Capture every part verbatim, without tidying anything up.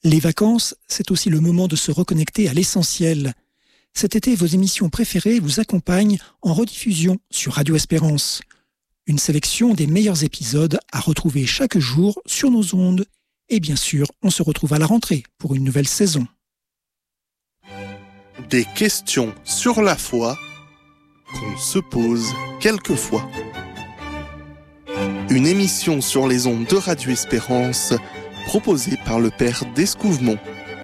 Les vacances, c'est aussi le moment de se reconnecter à l'essentiel. Cet été, vos émissions préférées vous accompagnent en rediffusion sur Radio Espérance. Une sélection des meilleurs épisodes à retrouver chaque jour sur nos ondes. Et bien sûr, on se retrouve à la rentrée pour une nouvelle saison. Des questions sur la foi qu'on se pose quelquefois. Une émission sur les ondes de Radio Espérance proposée par le père d'Escouvemont.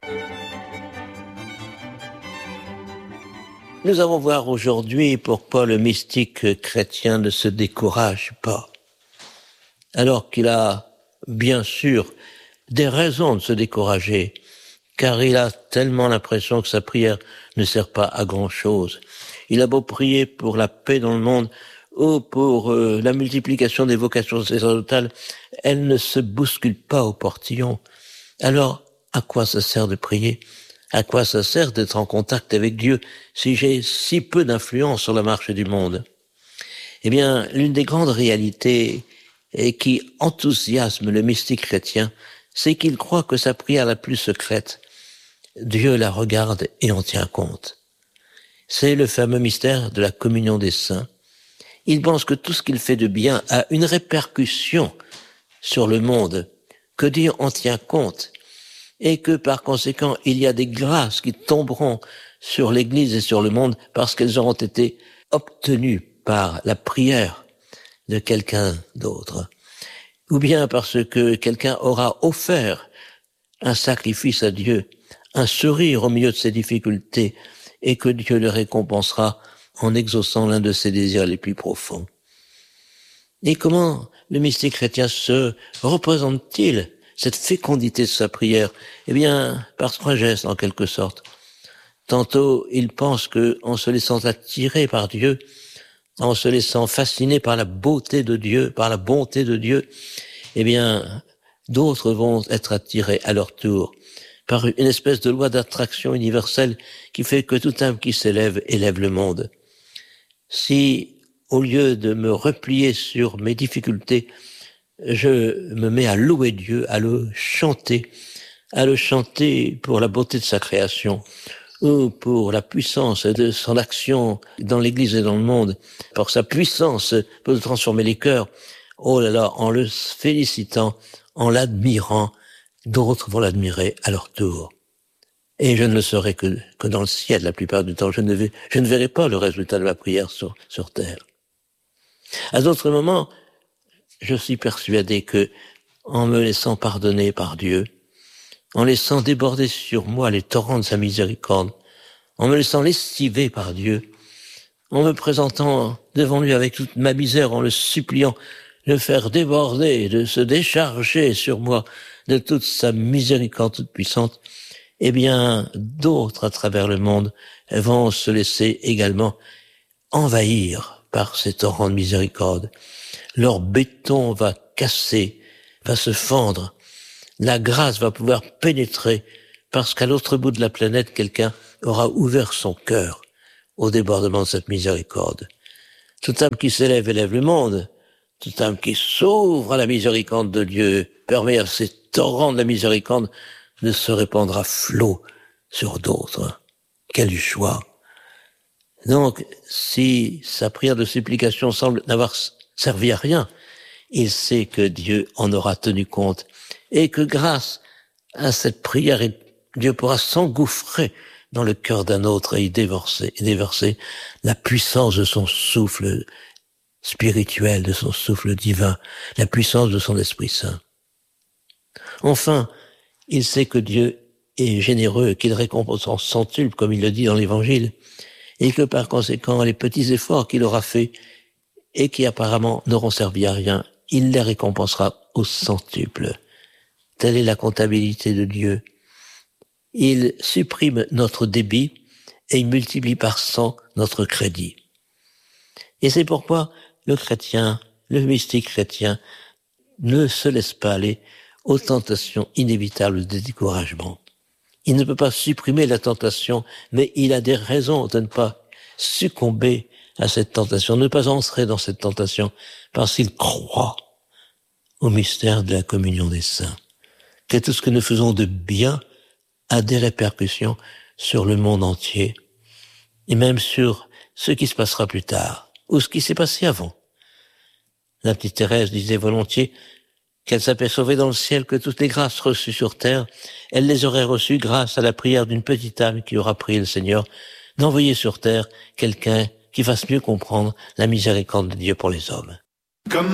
Nous allons voir aujourd'hui pourquoi le mystique chrétien ne se décourage pas. Alors qu'il a, bien sûr, des raisons de se décourager, car il a tellement l'impression que sa prière ne sert pas à grand-chose. Il a beau prier pour la paix dans le monde, ou pour euh, la multiplication des vocations sacerdotales, elle ne se bouscule pas au portillon. Alors, à quoi ça sert de prier ? À quoi ça sert d'être en contact avec Dieu si j'ai si peu d'influence sur la marche du monde ? Eh bien, l'une des grandes réalités et qui enthousiasme le mystique chrétien, c'est qu'il croit que sa prière la plus secrète, Dieu la regarde et en tient compte. C'est le fameux mystère de la communion des saints. Il pense que tout ce qu'il fait de bien a une répercussion sur le monde, que Dieu en tient compte, et que par conséquent, il y a des grâces qui tomberont sur l'Église et sur le monde parce qu'elles auront été obtenues par la prière de quelqu'un d'autre, ou bien parce que quelqu'un aura offert un sacrifice à Dieu, un sourire au milieu de ses difficultés, et que Dieu le récompensera en exaucant l'un de ses désirs les plus profonds. Et comment le mystique chrétien se représente-t-il cette fécondité de sa prière ? Eh bien, par trois gestes, en quelque sorte. Tantôt, il pense que, en se laissant attirer par Dieu, en se laissant fasciner par la beauté de Dieu, par la bonté de Dieu, eh bien, d'autres vont être attirés à leur tour par une espèce de loi d'attraction universelle qui fait que toute âme qui s'élève élève le monde. Si, au lieu de me replier sur mes difficultés, je me mets à louer Dieu, à le chanter, à le chanter pour la beauté de sa création, ou pour la puissance de son action dans l'Église et dans le monde, par sa puissance pour transformer les cœurs, oh là là, en le félicitant, en l'admirant, d'autres vont l'admirer à leur tour. Et je ne le saurai que, que dans le ciel la plupart du temps. Je ne, vais, je ne verrai pas le résultat de ma prière sur, sur terre. À d'autres moments, je suis persuadé que, en me laissant pardonner par Dieu, en laissant déborder sur moi les torrents de sa miséricorde, en me laissant lessiver par Dieu, en me présentant devant lui avec toute ma misère, en le suppliant de faire déborder, de se décharger sur moi de toute sa miséricorde toute puissante, eh bien, d'autres à travers le monde vont se laisser également envahir par ces torrents de miséricorde. Leur béton va casser, va se fendre. La grâce va pouvoir pénétrer parce qu'à l'autre bout de la planète, quelqu'un aura ouvert son cœur au débordement de cette miséricorde. Toute âme qui s'élève élève le monde. Toute âme qui s'ouvre à la miséricorde de Dieu permet à ces torrents de la miséricorde de se répandre à flot sur d'autres. Quel joie! Donc, si sa prière de supplication semble n'avoir servi à rien, il sait que Dieu en aura tenu compte et que grâce à cette prière, Dieu pourra s'engouffrer dans le cœur d'un autre et y déverser, et déverser la puissance de son souffle spirituel, de son souffle divin, la puissance de son Esprit Saint. Enfin, il sait que Dieu est généreux, qu'il récompense en centuple, comme il le dit dans l'Évangile, et que par conséquent, les petits efforts qu'il aura faits et qui apparemment n'auront servi à rien, il les récompensera au centuple. Telle est la comptabilité de Dieu. Il supprime notre débit et il multiplie par cent notre crédit. Et c'est pourquoi le chrétien, le mystique chrétien, ne se laisse pas aller aux tentations inévitables de découragement. Il ne peut pas supprimer la tentation, mais il a des raisons de ne pas succomber à cette tentation, ne pas entrer dans cette tentation, parce qu'il croit au mystère de la communion des saints, que tout ce que nous faisons de bien a des répercussions sur le monde entier, et même sur ce qui se passera plus tard, ou ce qui s'est passé avant. La petite Thérèse disait volontiers qu'elle s'apercevait dans le ciel que toutes les grâces reçues sur terre, elle les aurait reçues grâce à la prière d'une petite âme qui aura prié le Seigneur d'envoyer sur terre quelqu'un qui fasse mieux comprendre la miséricorde de Dieu pour les hommes. Comme